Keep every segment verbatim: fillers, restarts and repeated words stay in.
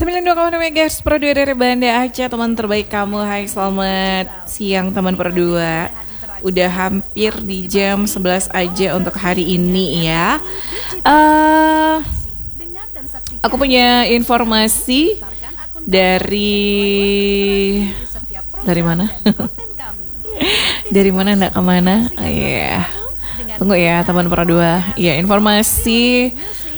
sembilan puluh dua koma enam megahertz Pro dua dari Banda Aceh, teman terbaik kamu. Hai, selamat siang teman Pro dua. Udah hampir di jam sebelas aja untuk hari ini ya. uh, Aku punya informasi dari Dari mana? Dari mana ndak kemana? Oh, iya. Tunggu ya teman Pro dua. Ya, informasi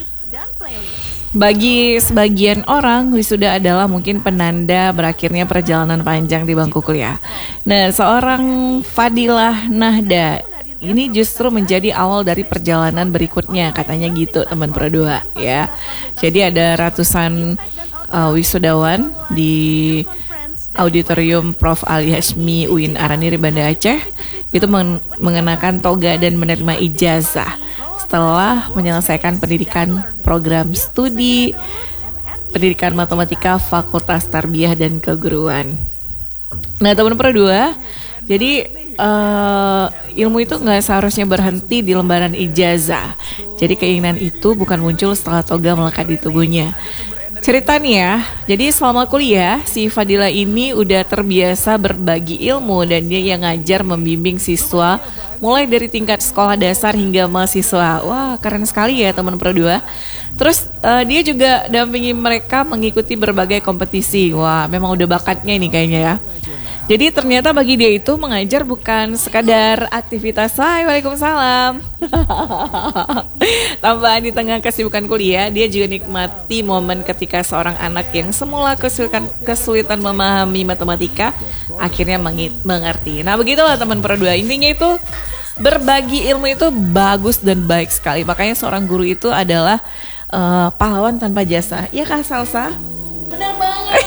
bagi sebagian orang, wisuda adalah mungkin penanda berakhirnya perjalanan panjang di bangku kuliah. Nah, seorang Fadilah Nahda ini justru menjadi awal dari perjalanan berikutnya, katanya gitu teman Pro dua ya. Jadi ada ratusan uh, wisudawan di Auditorium Prof Ali Hashmi U I N Araniri Banda Aceh itu men- mengenakan toga dan menerima ijazah setelah menyelesaikan pendidikan program studi pendidikan matematika Fakultas Tarbiyah dan Keguruan. Nah, teman Pro dua, jadi uh, ilmu itu nggak seharusnya berhenti di lembaran ijazah. Jadi keinginan itu bukan muncul setelah toga melekat di tubuhnya. Ceritanya, jadi selama kuliah si Fadila ini udah terbiasa berbagi ilmu dan dia yang ngajar membimbing siswa mulai dari tingkat sekolah dasar hingga mahasiswa. Wah, keren sekali ya teman Pro dua. Terus uh, dia juga dampingi mereka mengikuti berbagai kompetisi. Wah, memang udah bakatnya ini kayaknya ya. Jadi ternyata bagi dia itu mengajar bukan sekadar aktivitas. Hai, waalaikumsalam. Tambahan di tengah kesibukan kuliah, dia juga nikmati momen ketika seorang anak yang semula kesulitan, kesulitan memahami matematika akhirnya mengi- mengerti. Nah, begitulah teman Pro dua. Intinya itu berbagi ilmu itu bagus dan baik sekali. Makanya seorang guru itu adalah uh, pahlawan tanpa jasa. Iya Kak Salsa? Benar banget.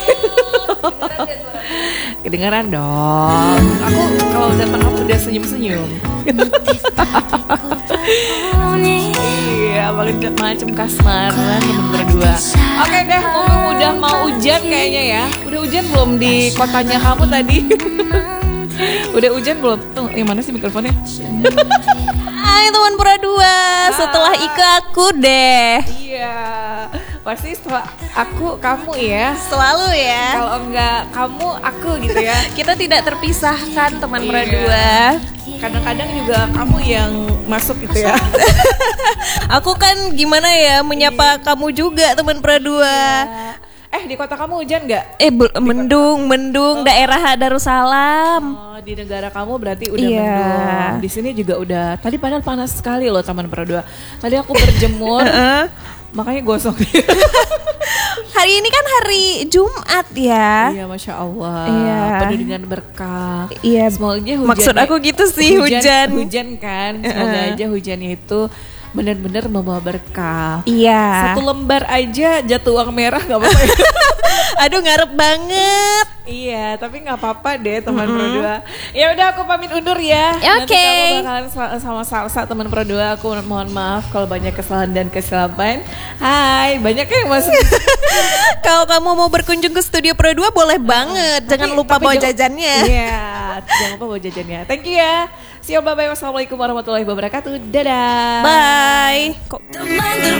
Kedengaran dong. Aku kalau datang aku udah senyum-senyum. Iya, paling macam kasmaran teman berdua. Oke deh, ngomong udah mau hujan kayaknya ya. Udah hujan belum di kotanya kamu tadi? Udah hujan belum? Tuh, yang mana sih mikrofonnya? Hai teman Pro dua, setelah Ika aku deh. Iya, pasti setelah aku kamu ya. Selalu ya. Kalau enggak kamu aku gitu ya. Kita tidak terpisahkan teman Pro Iya. dua. Kadang-kadang juga kamu yang masuk gitu ya. Aku kan gimana ya menyapa kamu juga teman Pro dua. Eh, di kota kamu hujan nggak? Eh bel- mendung, mendung daerah Darussalam. Oh, di negara kamu berarti udah Iya. mendung. Di sini juga udah. Tadi padahal panas sekali loh teman Pro dua. Tadi aku berjemur, makanya gosong. Hari ini kan hari Jumat ya. Iya, masya Allah. Iya. Penuh dengan berkah. Iya. Semoga hujan. Maksud aku gitu sih, hujan. Hujan kan. Semoga aja hujannya itu benar-benar membawa berkah. Iya. Satu lembar aja jatuh uang merah nggak apa-apa. Ya? Aduh ngarep banget. Iya, tapi nggak apa-apa deh teman Pro dua. Ya udah, aku pamit undur ya. Oke. Nanti kamu bakalan sel- sama Salsa teman Pro dua. Aku mohon maaf kalau banyak kesalahan dan kesilapan. Hai, banyak yang masuk. Kalau kamu mau berkunjung ke studio Pro dua boleh banget. Jangan lupa Tapi bawa jangan- jajannya. Iya, jangan lupa bawa jajannya. Thank you ya. See you, bye bye. Wassalamualaikum warahmatullahi wabarakatuh. Dadah. Bye. Kok